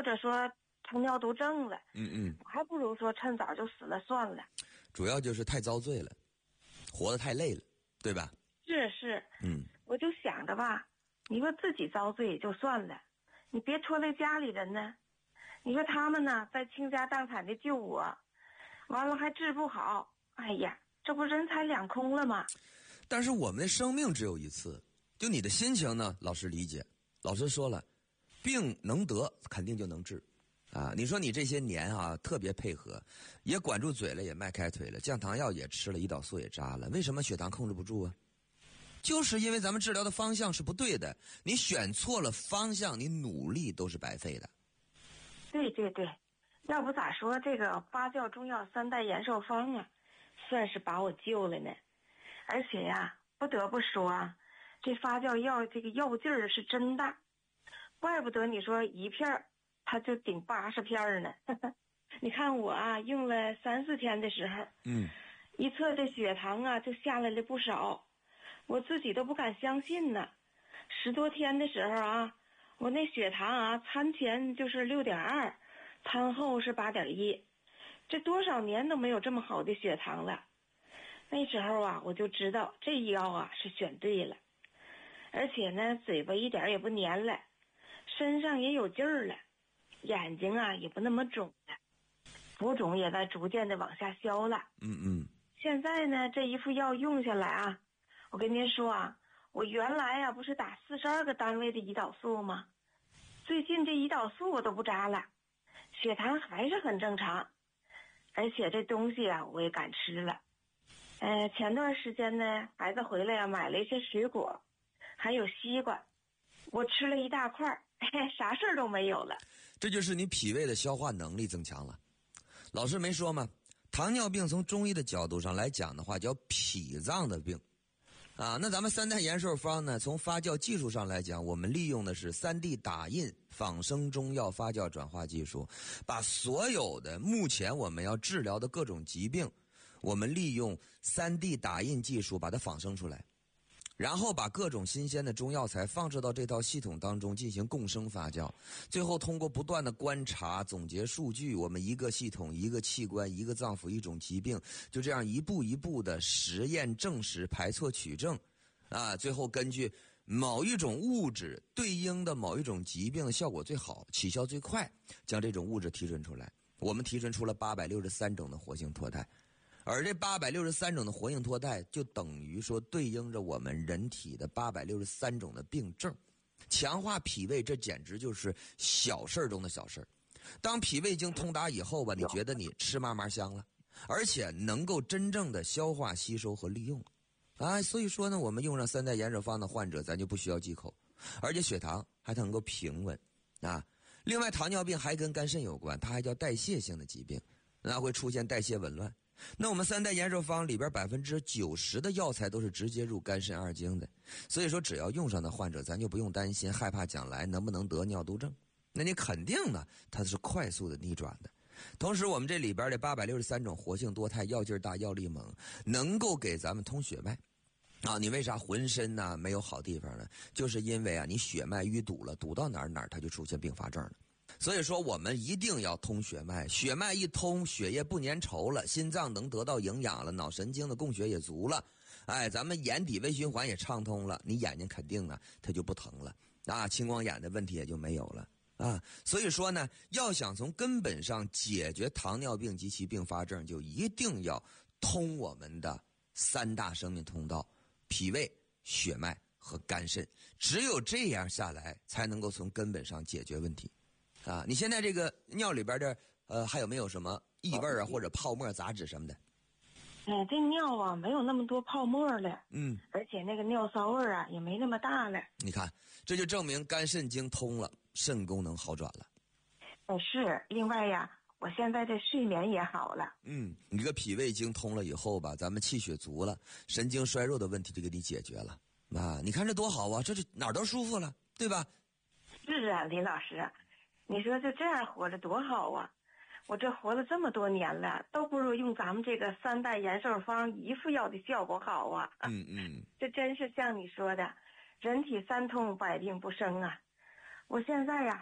者说成尿毒症了，还不如说趁早就死了算了。 主要就是太遭罪了，活得太累了，对吧？ 是，我就想着吧，你说自己遭罪也就算了，你别拖累家里人呢。你说他们呢，在倾家荡产的救我，完了还治不好，哎呀，这不人财两空了吗？ 但是我们的生命只有一次，就你的心情呢，老师理解。老师说了，病能得，肯定就能治。你说你这些年特别配合，也管住嘴了，也迈开腿了，降糖药也吃了，胰岛素也扎了，为什么血糖控制不住啊？就是因为咱们治疗的方向是不对的，你选错了方向，你努力都是白费的。 对，要不咋说这个发酵中药3代延寿方啊，算是把我救了呢。而且呀，不得不说啊，这发酵药这个药劲儿是真大，怪不得你说一片它就顶80片呢。你看我用了3、4天的时候，一测这血糖就下来了不少，我自己都不敢相信呢。10多天的时候我那血糖餐前就是6.2，餐后是8.1，这多少年都没有这么好的血糖了。那时候我就知道这药是选对了，而且呢嘴巴一点也不黏了，身上也有劲儿了，眼睛也不那么肿了，浮肿也在逐渐的往下消了。现在呢这一副药用下来我跟您说我原来不是打42个单位的胰岛素吗？最近这胰岛素我都不扎了，血糖还是很正常，而且这东西我也敢吃了。前段时间呢，孩子回来买了一些水果，还有西瓜，我吃了一大块，啥事儿都没有了。 这就是你脾胃的消化能力增强了。老师没说吗？糖尿病从中医的角度上来讲的话，叫脾脏的病。那咱们3代延寿方呢，从发酵技术上来讲，我们利用的是3D 打印仿生中药发酵转化技术，把所有的目前我们要治疗的各种疾病，我们利用3D 打印技术把它仿生出来，然后把各种新鲜的中药材放置到这套系统当中进行共生发酵，最后通过不断的观察总结数据，我们一个系统一个器官一个脏腑一种疾病，就这样一步一步的实验证实排错取证最后根据某一种物质对应的某一种疾病的效果最好起效最快，将这种物质提纯出来。我们提纯出了863种的活性脱肽，而这863种的活性脱肽就等于说对应着我们人体的863种的病症。强化脾胃，这简直就是小事中的小事。当脾胃经通达以后吧，你觉得你吃嘛嘛香了，而且能够真正的消化吸收和利用所以说呢，我们用上3代延寿方的患者，咱就不需要忌口，而且血糖还能够平稳另外糖尿病还跟肝肾有关，它还叫代谢性的疾病，那会出现代谢紊乱。那我们3代延寿方里边90%的药材都是直接入肝肾二经的，所以说只要用上的患者，咱就不用担心害怕将来能不能得尿毒症，那你肯定呢它是快速的逆转的。同时我们这里边的863种活性多肽，药劲大药力猛，能够给咱们通血脉你为啥浑身没有好地方呢？就是因为你血脉淤堵了，堵到哪儿它就出现并发症了。所以说我们一定要通血脉，血脉一通，血液不粘稠了，心脏能得到营养了，脑神经的供血也足了，咱们眼底微循环也畅通了，你眼睛肯定它就不疼了青光眼的问题也就没有了所以说呢，要想从根本上解决糖尿病及其并发症，就一定要通我们的3大生命通道：脾胃、血脉和肝肾。只有这样下来，才能够从根本上解决问题你现在这个尿里边的还有没有什么异味或者泡沫杂质什么的？ 这尿没有那么多泡沫了，而且那个尿骚味也没那么大了。 你看，这就证明肝肾经通了，肾功能好转了。 是，另外我现在这睡眠也好了。 你这个脾胃经通了以后吧，咱们气血足了，神经衰弱的问题就给你解决了你看这多好啊，这哪儿都舒服了，对吧？ 是李老师，你说就这样活着多好啊！我这活了这么多年了，都不如用咱们这个3代延寿方一副药的效果好啊！这真是像你说的，人体三通百病不生我现在